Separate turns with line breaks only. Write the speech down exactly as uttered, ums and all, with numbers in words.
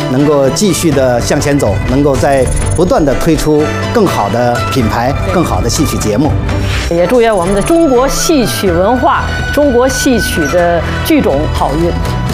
能够继续的向前走，能够在不断的推出更好的品牌、更好的戏曲节目。
也祝愿我们的中国戏曲文化、中国戏曲的剧种好运。